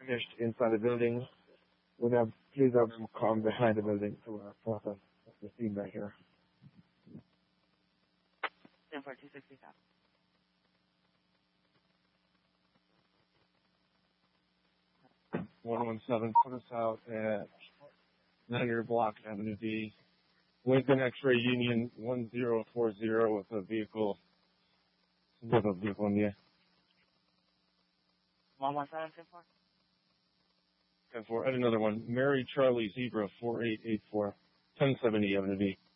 finished inside the building. Would have please have them come behind the building to process the scene back here. 10-4-260 copy. Put us out at 9 Block Avenue D. Lincoln X-Ray Union 1040 with a vehicle in the 117 10-4. 10-4. Add another one. Mary Charlie Zebra 4884 1070 Avenue D.